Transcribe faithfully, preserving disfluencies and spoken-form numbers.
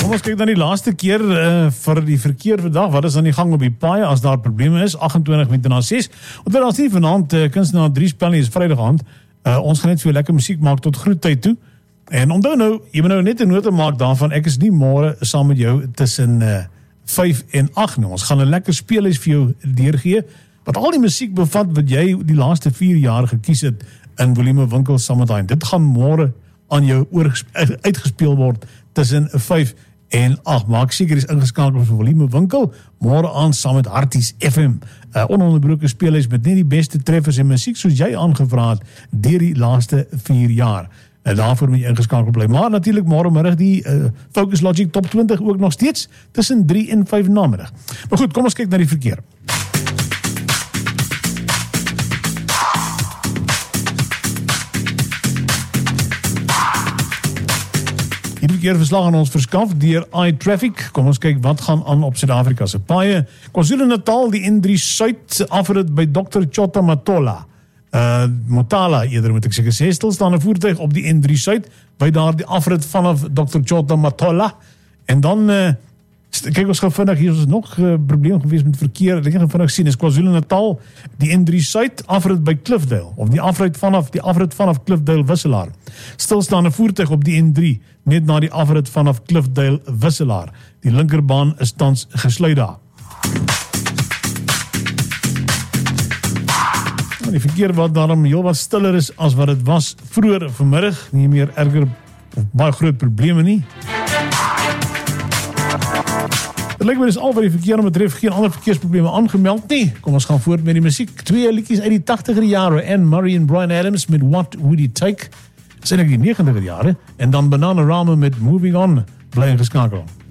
Kom ons kyk dan die laaste keer uh, vir die verkeer vandag. Wat is aan die gang op die paaie as daar probleme is? agt-en-twintig minute na ses. Omdat ons nie vanaand uh, kunstenaar drie spel nie, is Vrydag aand. Uh, ons gaan net vir jou lekker musiek maak tot groettyd toe. En onthou nou, jy moet nou net 'n note maak daarvan. Ek is nie môre saam met jou tussen uh, vyf en agt nie. Ons gaan 'n lekker speelhuis vir jou deurgee wat al die musiek bevat wat jy die laaste vier jaar gekies het in Volume Winkel Summertime. Dit gaan môre aan jou uitgespeel word tussen vyf en agt. Maak seker is ingeskakel vir Volume Winkel. Môre aan saam met Harties F M. Uh, ononderbroke speelhuis met net die beste treffers en musiek soos jy aangevra het deur die laaste vier jaar. En daarvoor moet jy ingeskakel bly. Maar natuurlik môre middag die uh, Focus Logic Top twintig ook nog steeds tussen drie en vyf namiddag. Maar goed, kom ons kyk na die verkeer. Hierdie keer verslag aan ons verskaf deur iTraffic. Kom ons kyk wat gaan aan op Suid-Afrika se paaie. KwaZulu-Natal, die N drie Suid, afrit by dokter Chota Matola. Uh, Motala eerder moet ek seker sê, stil staan 'n voertuig op die N drie Suid by daar die afrit vanaf dokter Chota Matola. En dan uh, kyk ons gou vinnig, hier is nog 'n uh, probleem gewees met verkeer. Ek gaan vinnig sien, is KwaZulu-Natal, die N drie Suid afrit by Cliffdale of die afrit vanaf die afrit vanaf Cliffdale Wisselaar. Stil staan 'n voertuig op die N drie net na die afrit vanaf Cliffdale Wisselaar. Die linkerbaan is tans gesluit daar. Die verkeer wat daarom heel wat stiller is as wat dit was vroeër vanmiddag, nie meer erger of baie groot probleme nie. Dit lyk my dis al wat die verkeer betref, geen ander verkeersprobleme aangemeld nie. Kom ons gaan voort met die musiek. Twee liedjies uit die tachtiger jare, Anne Murray en Bryan Adams met What Would It Take? Dis eintlik die negentiger jare en dan Bananarama met Moving On. Bly ingeskakel.